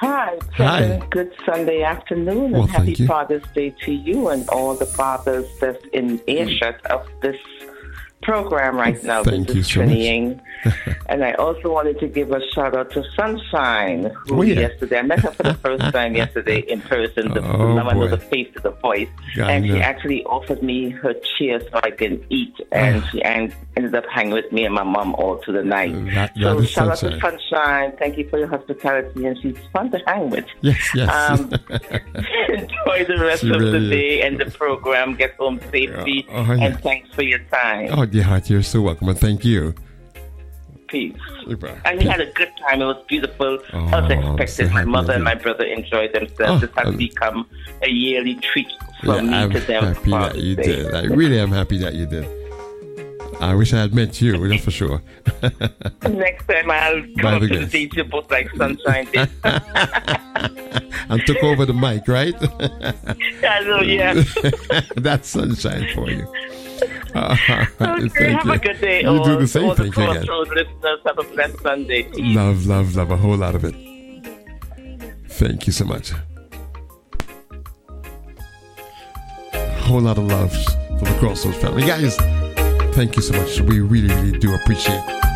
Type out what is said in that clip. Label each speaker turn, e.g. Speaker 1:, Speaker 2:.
Speaker 1: Hi.
Speaker 2: Hi.
Speaker 1: Good Sunday afternoon,
Speaker 2: Well,
Speaker 1: and happy
Speaker 2: thank you.
Speaker 1: Father's Day to you and all the fathers that's in earshot of this program right now.
Speaker 2: Thank
Speaker 1: this
Speaker 2: you
Speaker 1: is
Speaker 2: so much.
Speaker 1: Trinity. And I also wanted to give a shout out to Sunshine, who yesterday, I met her for the first time yesterday in person. Now I know the face to the voice. And she actually offered me her chair so I can eat. And she ended up hanging with me and my mom all through the night. So shout out to Sunshine. Thank you for your hospitality. And she's fun to hang with.
Speaker 2: Yes.
Speaker 1: Enjoy the rest of the day and the program. Get home safely. And thanks for your time.
Speaker 2: Oh, dear heart, you're so welcome. And thank you.
Speaker 1: Peace. And we had a good time. It was beautiful. As expected. My mother and my brother enjoyed themselves. This has become a yearly treat from me to them.
Speaker 2: I'm happy that you did. I really am happy that you did. I wish I had met you, that's for sure.
Speaker 1: Next time I'll come to the date you both like Sunshine did.
Speaker 2: And took over the mic, right?
Speaker 1: I know, yeah.
Speaker 2: That's Sunshine for you.
Speaker 1: Okay, have a good day.
Speaker 2: You do the same thing again.
Speaker 1: Listeners, have a blessed Sunday. Peace.
Speaker 2: Love, a whole lot of it. Thank you so much. A whole lot of love for the Crossroads family. Guys, thank you so much. We really, really do appreciate